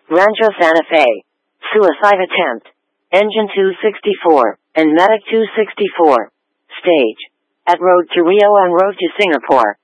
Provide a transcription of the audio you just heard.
Rancho Santa Fe. Suicide attempt. Engine 264, and Medic 264. Stage. At Road to Rio and Road to Singapore.